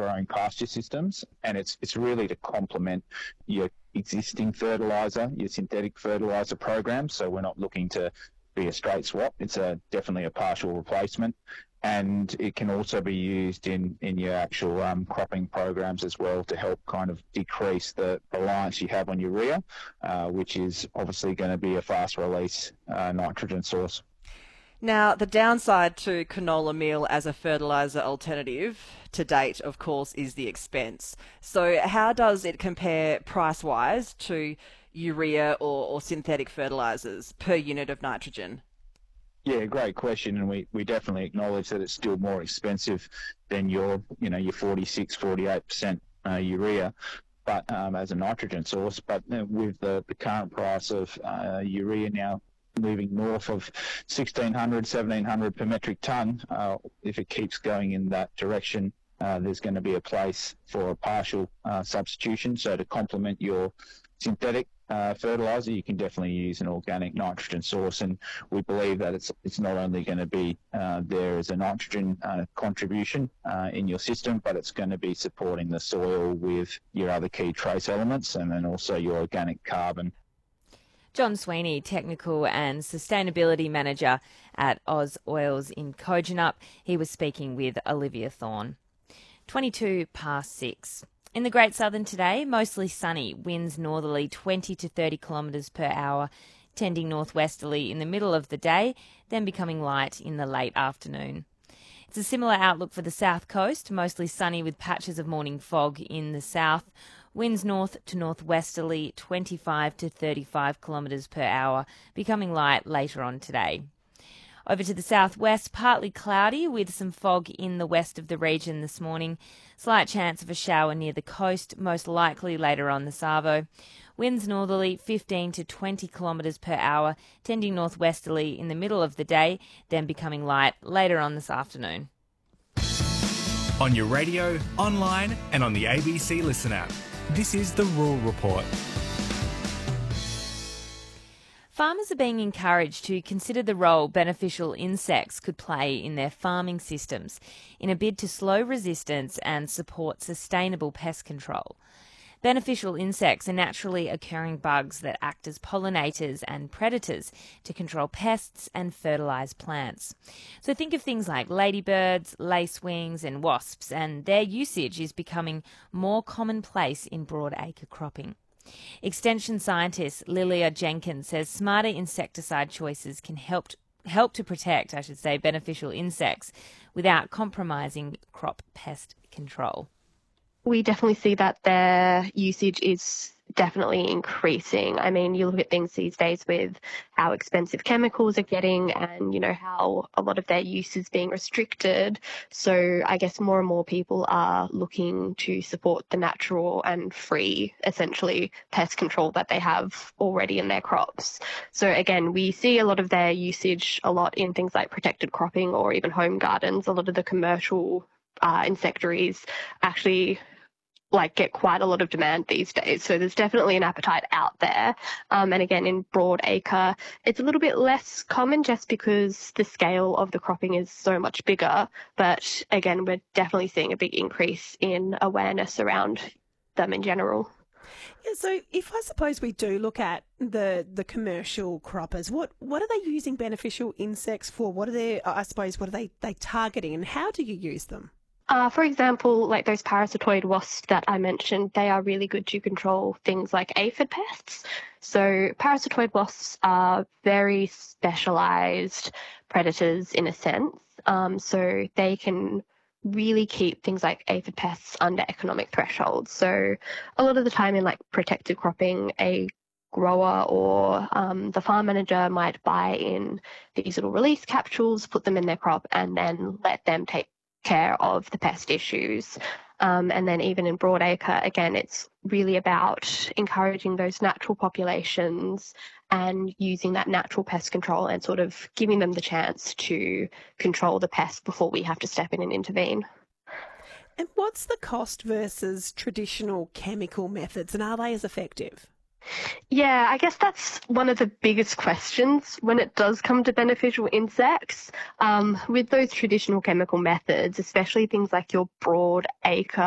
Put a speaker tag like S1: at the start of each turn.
S1: growing pasture systems, and it's really to complement your existing fertiliser, your synthetic fertiliser program. So we're not looking to be a straight swap. It's definitely a partial replacement. And it can also be used in your actual cropping programs as well to help kind of decrease the reliance you have on urea, which is obviously going to be a fast release nitrogen source.
S2: Now, the downside to canola meal as a fertiliser alternative to date, of course, is the expense. So how does it compare price-wise to urea or synthetic fertilisers per unit of nitrogen?
S1: Yeah, great question, and we definitely acknowledge that it's still more expensive than your 46, 48% urea, but as a nitrogen source. But with the current price of urea now moving north of 1,600, 1,700 per metric tonne, if it keeps going in that direction, there's going to be a place for a partial substitution. So to complement your synthetic fertiliser, you can definitely use an organic nitrogen source, and we believe that it's not only going to be there as a nitrogen contribution in your system, but it's going to be supporting the soil with your other key trace elements and then also your organic carbon.
S3: John Sweeney, Technical and Sustainability Manager at Oz Oils in Kojonup. He was speaking with Olivia Thorne. 22 past 6. In the Great Southern today, mostly sunny, winds northerly 20 to 30 kilometres per hour, tending northwesterly in the middle of the day, then becoming light in the late afternoon. It's a similar outlook for the south coast, mostly sunny with patches of morning fog in the south, winds north to northwesterly 25 to 35 kilometres per hour, becoming light later on today. Over to the southwest, partly cloudy with some fog in the west of the region this morning. Slight chance of a shower near the coast, most likely later on this arvo. Winds northerly 15 to 20 kilometres per hour, tending northwesterly in the middle of the day, then becoming light later on this afternoon.
S4: On your radio, online and on the ABC Listen app. This is the Rural Report.
S3: Farmers are being encouraged to consider the role beneficial insects could play in their farming systems in a bid to slow resistance and support sustainable pest control. Beneficial insects are naturally occurring bugs that act as pollinators and predators to control pests and fertilise plants. So think of things like ladybirds, lacewings and wasps, and their usage is becoming more commonplace in broadacre cropping. Extension scientist Lilia Jenkins says smarter insecticide choices can help to protect, beneficial insects without compromising crop pest control.
S5: We definitely see that their usage is definitely increasing. I mean, you look at things these days with how expensive chemicals are getting and, how a lot of their use is being restricted. So I guess more and more people are looking to support the natural and free, essentially, pest control that they have already in their crops. So again, we see a lot of their usage a lot in things like protected cropping or even home gardens. A lot of the commercial insectaries actually get quite a lot of demand these days. So there's definitely an appetite out there. And again, in broadacre, it's a little bit less common just because the scale of the cropping is so much bigger. But again, we're definitely seeing a big increase in awareness around them in general.
S6: Yeah, so if I suppose we do look at the commercial croppers, what are they using beneficial insects for? What are they targeting, and how do you use them?
S5: For example, like those parasitoid wasps that I mentioned, they are really good to control things like aphid pests. So parasitoid wasps are very specialised predators in a sense. So they can really keep things like aphid pests under economic thresholds. So a lot of the time in protected cropping, a grower or the farm manager might buy in these little release capsules, put them in their crop, and then let them take care of the pest issues. And then even in broadacre, again, it's really about encouraging those natural populations and using that natural pest control and sort of giving them the chance to control the pest before we have to step in and intervene.
S6: And what's the cost versus traditional chemical methods, and are they as effective?
S5: Yeah, I guess that's one of the biggest questions when it does come to beneficial insects. With those traditional chemical methods, especially things like your broadacre